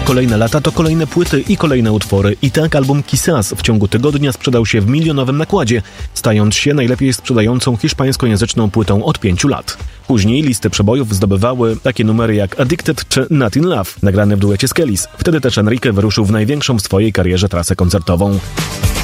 Kolejne lata to kolejne płyty i kolejne utwory. I tak album Quizás w ciągu tygodnia sprzedał się w milionowym nakładzie, stając się najlepiej sprzedającą hiszpańskojęzyczną płytą od 5 lat. Później listy przebojów zdobywały takie numery jak Addicted czy Not in Love, nagrane w duecie z Kellys. Wtedy też Enrique wyruszył w największą w swojej karierze trasę koncertową.